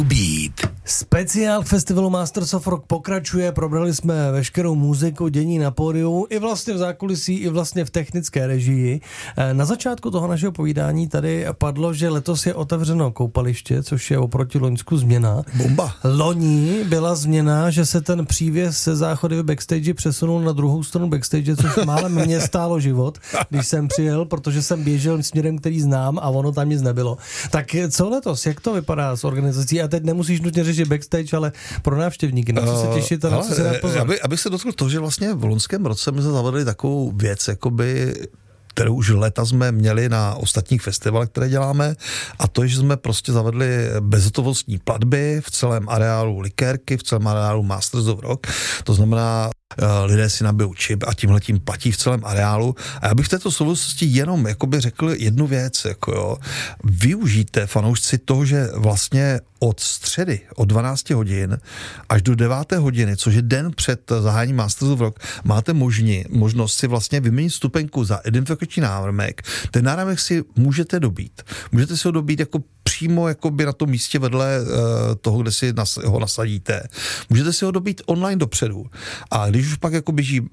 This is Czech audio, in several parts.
Beat. Speciál festivalu Masters of Rock pokračuje, probrali jsme veškerou muziku, dění na pódiu, i vlastně v zákulisí, i vlastně v technické režii. Na začátku toho našeho povídání tady padlo, že letos je otevřeno koupaliště, což je oproti loňsku změna. Bomba. Loni byla změna, že se ten přívěs se záchody v backstage přesunul na druhou stranu backstage, což málem mě stálo život, když jsem přijel, protože jsem běžel směrem, který znám a ono tam nic nebylo. Tak co letos, jak to vypadá s organizací? A teď nemusíš nutně řešit backstage, ale pro návštěvníky, na co se těšit a na co se dát pozor. Abych se dotkl toho, že vlastně v loňském roce my jsme zavedli takovou věc, jakoby, kterou už leta jsme měli na ostatních festivalech, které děláme, a to, že jsme prostě zavedli bezhotovostní platby v celém areálu Likérky, v celém areálu Masters of Rock. To znamená, lidé si nabijou čip a tímhletím platí v celém areálu. A já bych v této souvislosti jenom jakoby řekl jednu věc, jako jo. Využijte, fanoušci, toho, že vlastně od středy od 12 hodin až do 9 hodiny, což je den před zahájením Masters of Rock, máte možnost si vlastně vyměnit stupenku za identifikační náramek. Ten náramek si můžete dobít. Můžete si ho dobít jako přímo jakoby na tom místě vedle toho, kde si ho nasadíte. Můžete si ho dobít online dopředu. A když už pak jako běží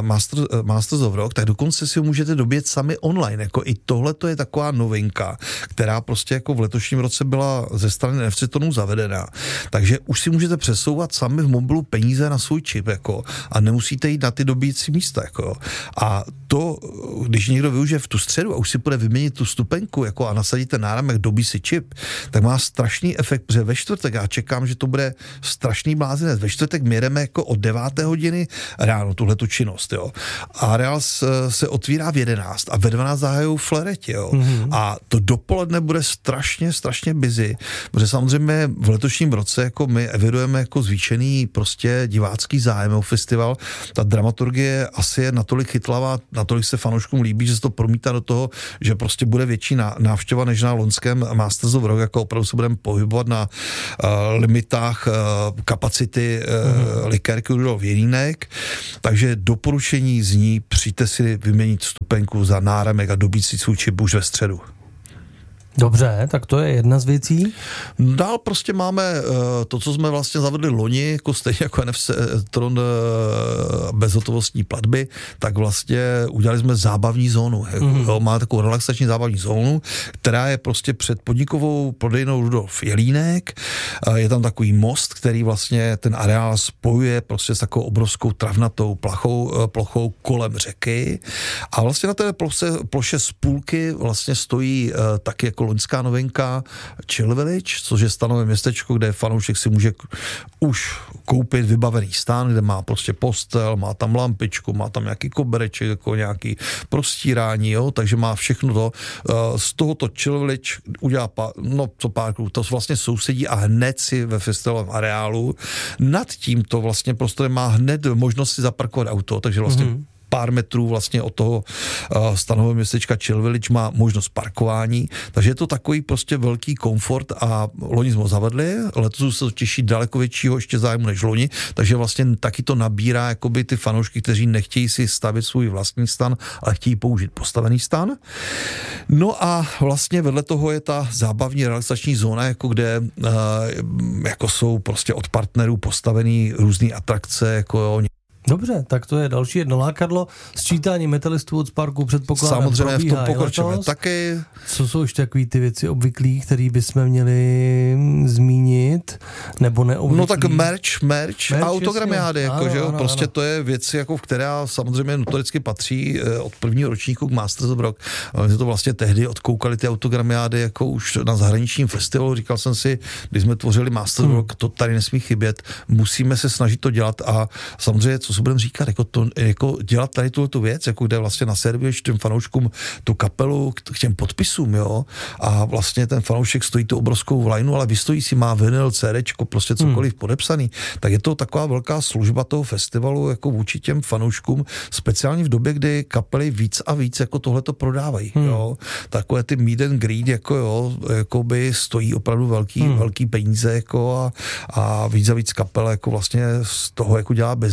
Masters of Rock, tak dokonce si ho můžete dobít sami online. Jako i tohle to je taková novinka, která prostě jako v letošním roce byla ze strany NFC-tonů zavedená. Takže už si můžete přesouvat sami v mobilu peníze na svůj čip, jako, a nemusíte jít na ty dobíjecí místa. Jako. A to, když někdo využije v tu středu a už si půjde vyměnit tu stupenku, jako, a nasadíte náramek, dobí si čip, tak má strašný efekt, protože ve čtvrtek, já čekám, že to bude strašný blázinec. Ve čtvrtek my jedeme jako od 9 hodiny ráno tuhletu činnost, jo. A areál se otvírá v 11 a ve 12 zahajují flereti, jo. Mm-hmm. A to dopoledne bude strašně busy, protože samozřejmě v letošním roce jako my evidujeme jako zvýšený prostě divácký zájem o festival. Ta dramaturgie asi je natolik chytlavá, natolik se fanouškům líbí, že se to promítá do toho, že prostě bude větší návštěva než na loňském Masters of Rock, jako opravdu se budeme pohybovat na limitách kapacity Likérky Rudolf Jelínek, takže doporučení zní, přijďte si vyměnit stupenku za náramek a dobít si svůj čip už ve středu. Dobře, tak to je jedna z věcí. Dál prostě máme to, co jsme vlastně zavedli loni, jako stejně jako NFC Tron bezhotovostní platby, tak vlastně udělali jsme zábavní zónu. Mm-hmm. Má takovou relaxační zábavní zónu, která je prostě před podnikovou prodejnou Rudolf Jelínek. Je tam takový most, který vlastně ten areál spojuje prostě s takovou obrovskou travnatou plochou kolem řeky. A vlastně na té ploše z půlky vlastně stojí taky jako loňská novinka Chill Village, což je stanové městečko, kde fanoušek si může už koupit vybavený stán, kde má prostě postel, má tam lampičku, má tam nějaký kobereček, jako nějaký prostírání, jo, takže má všechno to. Z tohoto Chill Village udělá pár klubů, to vlastně sousedí a hned si ve festivalovém areálu. Nad tímto vlastně prostorem má hned možnost si zaparkovat auto, takže vlastně pár metrů vlastně od toho stanového městečka Chill Village má možnost parkování, takže je to takový prostě velký komfort a loni jsme ho zavedli, letos se to těší daleko většího ještě zájmu než loni, takže vlastně taky to nabírá jakoby ty fanoušky, kteří nechtějí si stavit svůj vlastní stan, ale chtějí použít postavený stan. No a vlastně vedle toho je ta zábavní relaxační zóna, jako kde jako jsou prostě od partnerů postavený různý atrakce, jako jo, Dobře, tak to je další jedno lákadlo. Sčítání metalistů od Sparku předpokládám samozřejmě v tom probíhá pokračujeme taky. Co jsou ještě takový ty věci obvyklý, které bychom měli zmínit, nebo neobvyklý? No tak merch autogramiády, jako, že jo, ano, prostě ano. To je věc, jako, která samozřejmě notoricky patří od prvního ročníku k Masters of Rock. My to vlastně tehdy odkoukali ty autogramiády jako už na zahraničním festivalu. Říkal jsem si, když jsme tvořili Masters of Rock, to tady nesmí chybět, musíme se snažit to dělat a samozřejmě, co se budeme říkat, jako dělat tady tuhletu věc, jako kde vlastně naservuješ těm fanouškům tu kapelu k těm podpisům, jo, a vlastně ten fanoušek stojí tu obrovskou lineu, ale vystojí si, má vinyl, CDčko, prostě cokoliv podepsaný, tak je to taková velká služba toho festivalu jako vůči těm fanouškům, speciálně v době, kdy kapely víc a víc jako tohleto prodávají, jo. Takové ty meet and greet, jako jo, jako by stojí opravdu velký peníze, jako a víc a víc kapel, jako vlastně z toho jako dělá biznis.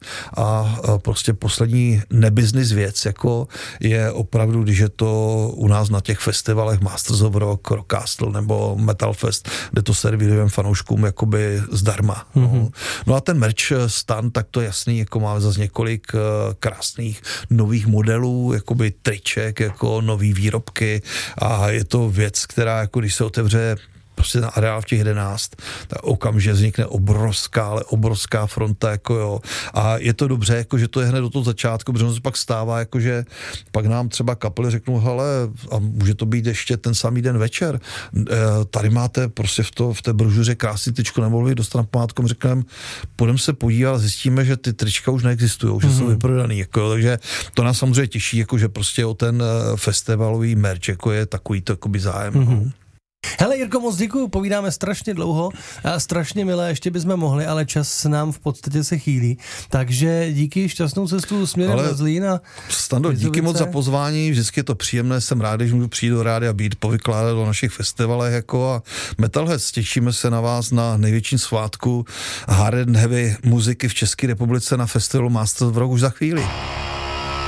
a prostě poslední nebusiness věc, jako je opravdu, když je to u nás na těch festivalech Masters of Rock, Rockcastle nebo Metal Fest, kde to servírujeme fanouškům jakoby zdarma. No a ten merch stand, tak to jasný, jako máme zase několik krásných nových modelů, jakoby triček, jako nový výrobky a je to věc, která jako když se otevře prostě na areál v těch 11, tak okamžitě vznikne obrovská fronta, jako jo. A je to dobře, jako že to je hned do toho začátku, protože se pak stává, jako že pak nám třeba kapely řeknou, hele, a může to být ještě ten samý den večer, tady máte prostě v té brožuře krásný tričko, nemohli dostat na památku, řekneme, půjdeme se podívat, zjistíme, že ty trička už neexistují, že jsou vyprodaný, jako jo. Takže to nás samozřejmě těší, jako že prostě o ten festivalový merch, jako je takový to jakoby zájem. Hele Jirko, moc děkuju, povídáme strašně dlouho a strašně milé, ještě bychom mohli, ale čas nám v podstatě se chýlí, takže díky, šťastnou cestu směrem na Zlín a Stando, díky moc za pozvání, vždycky je to příjemné, jsem rád, když můžu přijít do Rádia Beat, povykládat o našich festivalech jako a Metalheads, těšíme se na vás na největším svátku hard and heavy muziky v České republice na festivalu Masters of Rock už za chvíli.